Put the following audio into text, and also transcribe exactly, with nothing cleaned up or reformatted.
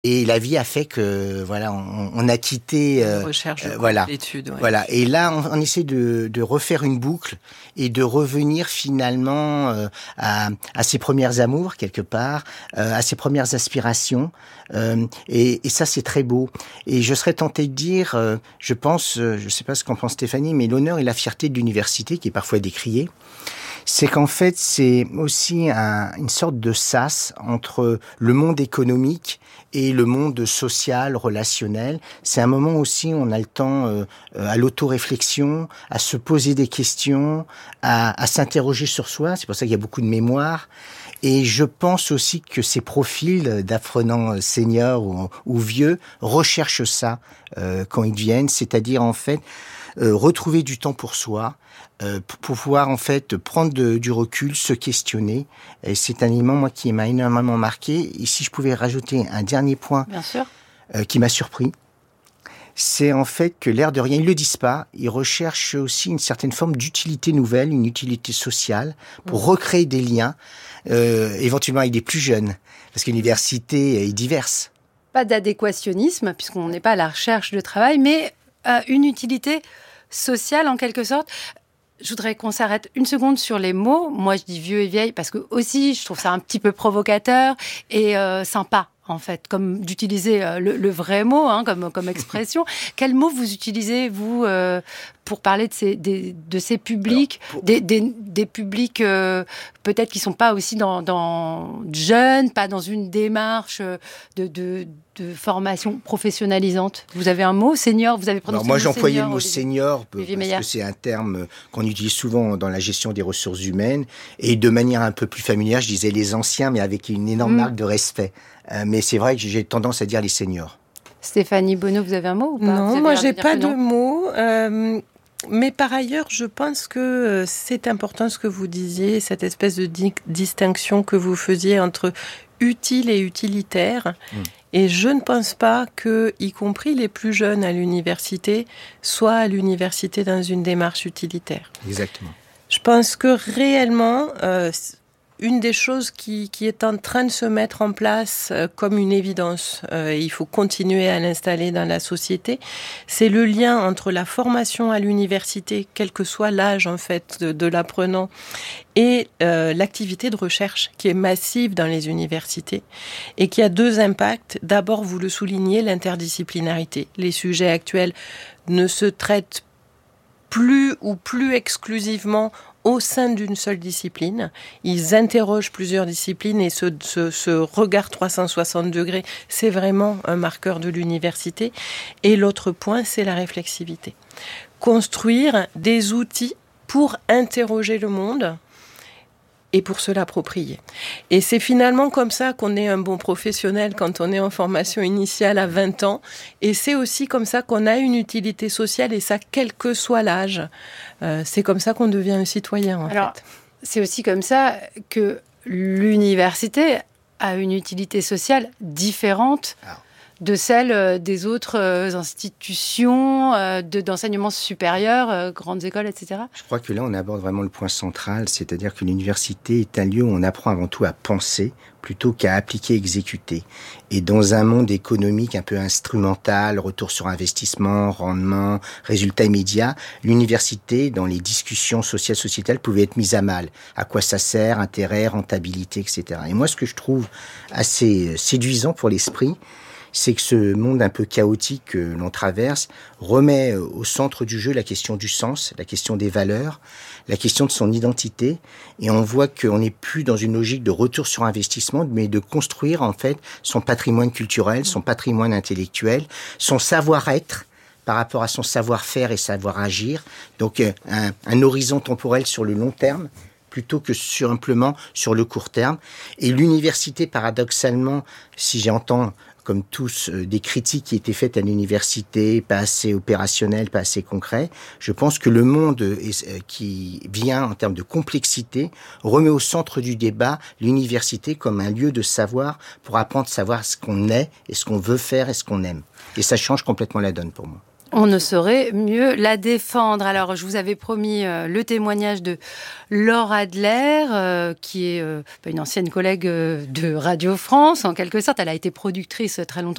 Et la vie a fait que voilà, on, on a quitté euh, recherche euh, voilà, l'étude. Ouais. Voilà. Et là, on, on essaie de, de refaire une boucle et de revenir finalement euh, à, à ses premières amours quelque part, euh, à ses premières aspirations. Euh, et, et ça, c'est très beau. Et je serais tenté de dire, euh, je pense, euh, je ne sais pas ce qu'en pense Stéphanie, mais l'honneur et la fierté de l'université, qui est parfois décriée, c'est qu'en fait, c'est aussi un, une sorte de sas entre le monde économique et le monde social, relationnel. C'est un moment aussi où on a le temps euh, à l'autoréflexion, à se poser des questions, à, à s'interroger sur soi. C'est pour ça qu'il y a beaucoup de mémoire. Et je pense aussi que ces profils d'apprenants seniors ou, ou vieux recherchent ça euh, quand ils viennent, c'est-à-dire en fait euh, retrouver du temps pour soi, euh, pour pouvoir en fait prendre de, du recul, se questionner. Et c'est un élément moi qui m'a énormément marqué. Et si je pouvais rajouter un dernier point, bien sûr, euh, qui m'a surpris, c'est en fait que l'air de rien, ils le disent pas, ils recherchent aussi une certaine forme d'utilité nouvelle, une utilité sociale, pour mmh. recréer des liens, euh, éventuellement avec des plus jeunes, parce que l'université est diverse. Pas d'adéquationnisme, puisqu'on n'est pas à la recherche de travail, mais euh, une utilité sociale en quelque sorte. Je voudrais qu'on s'arrête une seconde sur les mots. Moi, je dis vieux et vieille parce que aussi, je trouve ça un petit peu provocateur et euh, sympa. En fait, comme d'utiliser euh, le, le vrai mot hein, comme, comme expression. Quel mot vous utilisez, vous, euh, pour parler de ces, des, de ces publics, Alors, pour... des, des, des publics euh, peut-être qui ne sont pas aussi dans, dans jeunes, pas dans une démarche de, de, de formation professionnalisante. Vous avez un mot, senior, vous avez prononcé Alors, moi, le mot j'employais senior, le mot Olivier, senior parce Olivier que c'est un terme qu'on utilise souvent dans la gestion des ressources humaines. Et de manière un peu plus familière, je disais les anciens, mais avec une énorme mmh. marque de respect. Euh, mais c'est vrai que j'ai tendance à dire les seniors. Stéphanie Bonneau, vous avez un mot ou pas? Non, moi j'ai pas de mot. Euh, mais par ailleurs, je pense que c'est important ce que vous disiez, cette espèce de di- distinction que vous faisiez entre utile et utilitaire. Mmh. Et je ne pense pas que, y compris les plus jeunes à l'université, soient à l'université dans une démarche utilitaire. Exactement. Je pense que réellement... Euh, Une des choses qui, qui est en train de se mettre en place euh, comme une évidence, euh, il faut continuer à l'installer dans la société, c'est le lien entre la formation à l'université, quel que soit l'âge en fait de, de l'apprenant, et euh, l'activité de recherche qui est massive dans les universités et qui a deux impacts. D'abord, vous le soulignez, l'interdisciplinarité. Les sujets actuels ne se traitent plus ou plus exclusivement au sein d'une seule discipline. Ils interrogent plusieurs disciplines et ce, ce, ce regard trois cent soixante degrés, c'est vraiment un marqueur de l'université. Et l'autre point, c'est la réflexivité. Construire des outils pour interroger le monde et pour se l'approprier. Et c'est finalement comme ça qu'on est un bon professionnel quand on est en formation initiale à vingt ans. Et c'est aussi comme ça qu'on a une utilité sociale, et ça, quel que soit l'âge. Euh, c'est comme ça qu'on devient un citoyen, en Alors, fait. C'est aussi comme ça que l'université a une utilité sociale différente Alors. de celle des autres institutions de, d'enseignement supérieur, grandes écoles, et cetera. Je crois que là, on aborde vraiment le point central, c'est-à-dire que l'université est un lieu où on apprend avant tout à penser plutôt qu'à appliquer, exécuter. Et dans un monde économique un peu instrumental, retour sur investissement, rendement, résultats immédiats, l'université, dans les discussions sociales, sociétales, pouvait être mise à mal. À quoi ça sert, intérêt, rentabilité, et cetera. Et moi, ce que je trouve assez séduisant pour l'esprit, c'est que ce monde un peu chaotique que l'on traverse remet au centre du jeu la question du sens, la question des valeurs, la question de son identité. Et on voit qu'on n'est plus dans une logique de retour sur investissement, mais de construire en fait son patrimoine culturel, son patrimoine intellectuel, son savoir-être par rapport à son savoir-faire et savoir-agir. Donc un, un horizon temporel sur le long terme, plutôt que simplement sur le court terme. Et l'université, paradoxalement, si j'entends comme tous, euh, des critiques qui étaient faites à l'université, pas assez opérationnelles, pas assez concret. Je pense que le monde est, euh, qui vient en termes de complexité remet au centre du débat l'université comme un lieu de savoir pour apprendre à savoir ce qu'on est et ce qu'on veut faire et ce qu'on aime. Et ça change complètement la donne pour moi. on ne saurait mieux la défendre. Alors, je vous avais promis euh, le témoignage de Laure Adler, euh, qui est euh, une ancienne collègue euh, de Radio France, en quelque sorte. Elle a été productrice très longtemps